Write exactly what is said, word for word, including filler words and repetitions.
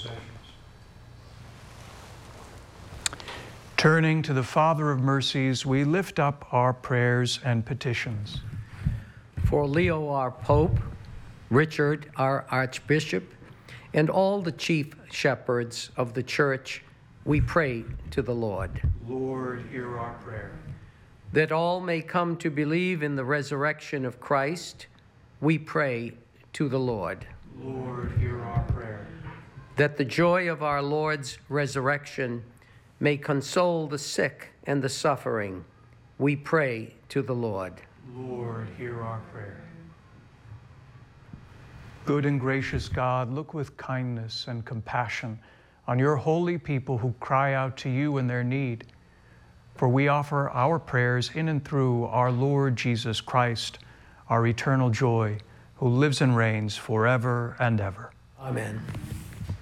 possessions. Turning to the Father of mercies, we lift up our prayers and petitions. For Leo, our Pope, Richard, our Archbishop, and all the chief shepherds of the Church, we pray to the Lord. Lord, hear our prayer. That all may come to believe in the resurrection of Christ, we pray to the Lord. Lord, hear our prayer. That the joy of our Lord's resurrection may console the sick and the suffering, we pray to the Lord. Lord, hear our prayer. Good and gracious God, look with kindness and compassion on your holy people who cry out to you in their need. For we offer our prayers in and through our Lord Jesus Christ, our eternal joy, who lives and reigns forever and ever. Amen.